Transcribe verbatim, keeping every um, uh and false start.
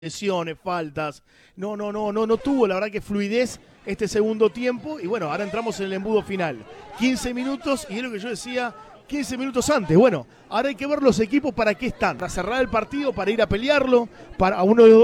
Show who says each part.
Speaker 1: lesiones, faltas, no, no, no, no, no tuvo la verdad que fluidez este segundo tiempo y bueno, ahora entramos en el embudo final, quince minutos y es lo que yo decía, quince minutos antes, bueno, ahora hay que ver los equipos para qué están, para cerrar el partido, para ir a pelearlo, para uno de los